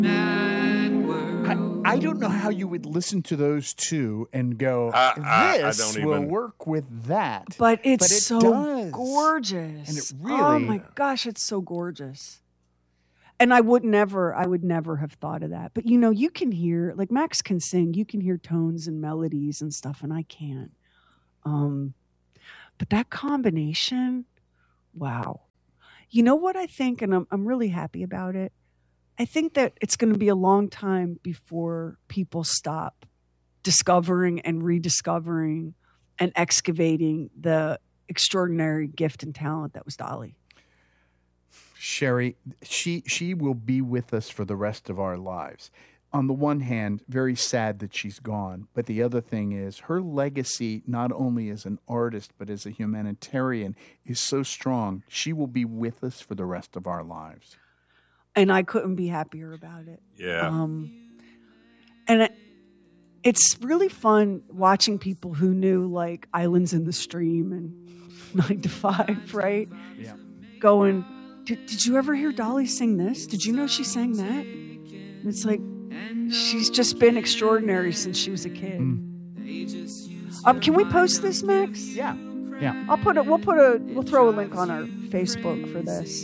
I don't know how you would listen to those two and go, this will work with that. But it's it so does. gorgeous. And it really... Oh my gosh, it's so gorgeous. And I would never have thought of that. But you can hear, like Max can sing, you can hear tones and melodies and stuff, and I can't. But that combination, wow. You know what I think, and I'm really happy about it? I think that it's going to be a long time before people stop discovering and rediscovering and excavating the extraordinary gift and talent that was Dolly. Sherry, she will be with us for the rest of our lives. On the one hand, very sad that she's gone, but the other thing is her legacy, not only as an artist, but as a humanitarian, is so strong. She will be with us for the rest of our lives. And I couldn't be happier about it. Yeah. And it's really fun watching people who knew like Islands in the Stream and 9 to 5, right? Yeah. Going, did you ever hear Dolly sing this? Did you know she sang that? And it's like, she's just been extraordinary since she was a kid. Can we post this, Max? Yeah. We'll throw a link on our Facebook for this.